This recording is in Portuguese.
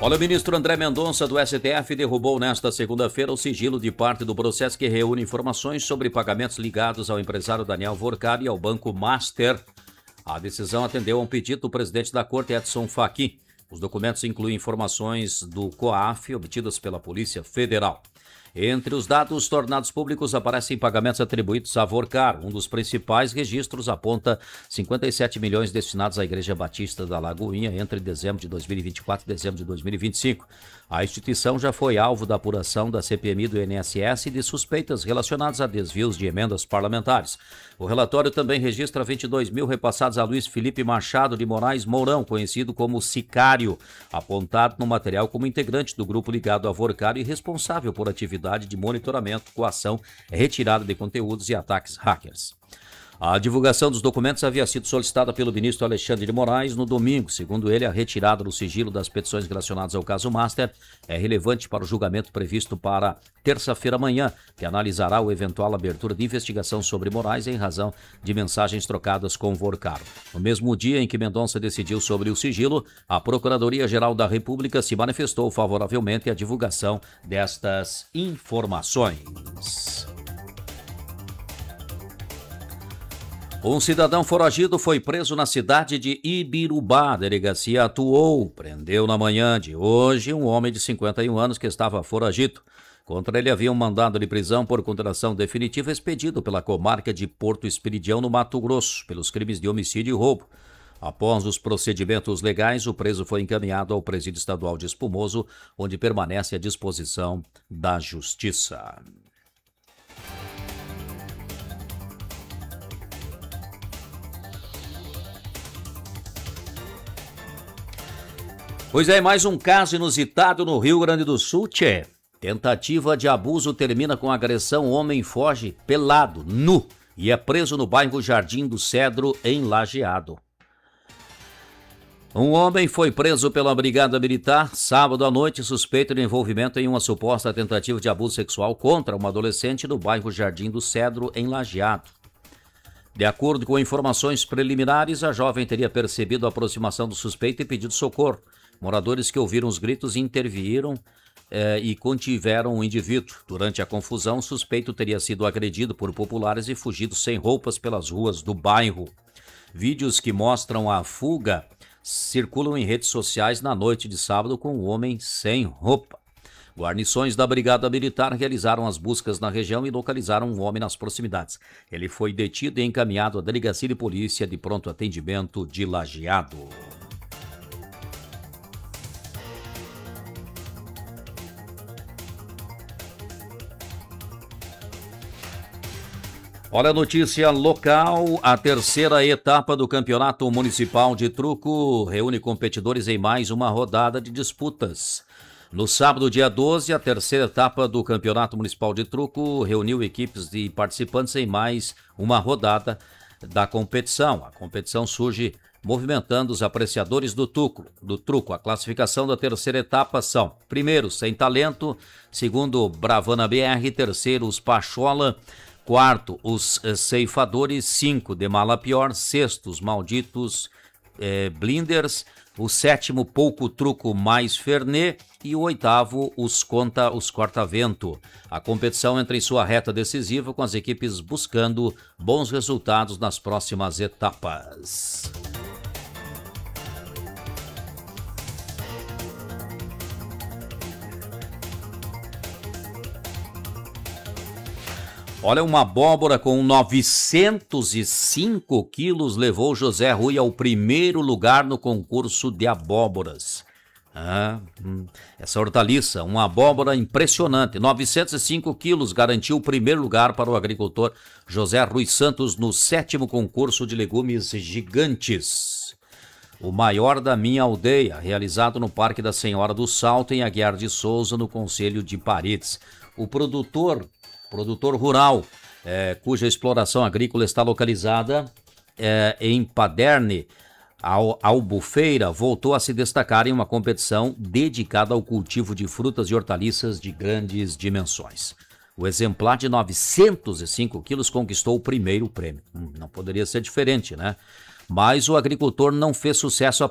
Olha, o ministro André Mendonça, do STF, derrubou nesta segunda-feira o sigilo de parte do processo que reúne informações sobre pagamentos ligados ao empresário Daniel Worcari e ao Banco Master. A decisão atendeu a um pedido do presidente da Corte, Edson Fachin. Os documentos incluem informações do COAF obtidas pela Polícia Federal. Entre os dados tornados públicos aparecem pagamentos atribuídos a Worcari. Um dos principais registros aponta 57 milhões destinados à Igreja Batista da Lagoinha entre dezembro de 2024 e dezembro de 2025. A instituição já foi alvo da apuração da CPMI do INSS e de suspeitas relacionadas a desvios de emendas parlamentares. O relatório também registra 22 mil repassados a Luiz Felipe Machado de Moraes Mourão, conhecido como Sicário, apontado no material como integrante do grupo ligado a Worcari e responsável por atividades de monitoramento, coação, retirada de conteúdos e ataques hackers. A divulgação dos documentos havia sido solicitada pelo ministro Alexandre de Moraes no domingo. Segundo ele, a retirada do sigilo das petições relacionadas ao caso Master é relevante para o julgamento previsto para terça-feira amanhã, que analisará o eventual abertura de investigação sobre Moraes em razão de mensagens trocadas com Worcari. No mesmo dia em que Mendonça decidiu sobre o sigilo, a Procuradoria-Geral da República se manifestou favoravelmente à divulgação destas informações. Um cidadão foragido foi preso na cidade de Ibirubá. A delegacia atuou, prendeu na manhã de hoje um homem de 51 anos que estava foragido. Contra ele havia um mandado de prisão por condenação definitiva expedido pela comarca de Porto Esperidião, no Mato Grosso, pelos crimes de homicídio e roubo. Após os procedimentos legais, o preso foi encaminhado ao Presídio Estadual de Espumoso, onde permanece à disposição da Justiça. Pois é, mais um caso inusitado no Rio Grande do Sul, tchê. Tentativa de abuso termina com agressão, homem foge pelado, nu, e é preso no bairro Jardim do Cedro, em Lajeado. Um homem foi preso pela Brigada Militar sábado à noite, suspeito de envolvimento em uma suposta tentativa de abuso sexual contra uma adolescente no bairro Jardim do Cedro, em Lajeado. De acordo com informações preliminares, a jovem teria percebido a aproximação do suspeito e pedido socorro. Moradores que ouviram os gritos interviram e contiveram o indivíduo. Durante a confusão, o suspeito teria sido agredido por populares e fugido sem roupas pelas ruas do bairro. Vídeos que mostram a fuga circulam em redes sociais na noite de sábado com o homem sem roupa. Guarnições da Brigada Militar realizaram as buscas na região e localizaram um homem nas proximidades. Ele foi detido e encaminhado à Delegacia de Polícia de Pronto Atendimento de Lajeado. Olha a notícia local, a terceira etapa do Campeonato Municipal de Truco reúne competidores em mais uma rodada de disputas. No sábado, dia 12, a terceira etapa do Campeonato Municipal de Truco reuniu equipes de participantes em mais uma rodada da competição. A competição surge movimentando os apreciadores do truco. A classificação da terceira etapa são: primeiro, Sem Talento; segundo, Bravana BR; terceiro, os Pachola; quarto, os Ceifadores; 5, De Mala Pior; sexto, os Malditos Blinders; o sétimo, Pouco Truco mais Fernet; e o oitavo, os Corta-Vento. A competição entra em sua reta decisiva, com as equipes buscando bons resultados nas próximas etapas. Olha, uma abóbora com 905 quilos levou José Rui ao primeiro lugar no concurso de abóboras. Essa hortaliça, uma abóbora impressionante, 905 quilos, garantiu o primeiro lugar para o agricultor José Rui Santos no 7º concurso de legumes gigantes. O maior da minha aldeia, realizado no Parque da Senhora do Salto, em Aguiar de Souza, no Concelho de Paredes. O produtor rural, cuja exploração agrícola está localizada em Paderne, Albufeira, voltou a se destacar em uma competição dedicada ao cultivo de frutas e hortaliças de grandes dimensões. O exemplar de 905 quilos conquistou o primeiro prêmio. Não poderia ser diferente, né? Mas o agricultor não fez sucesso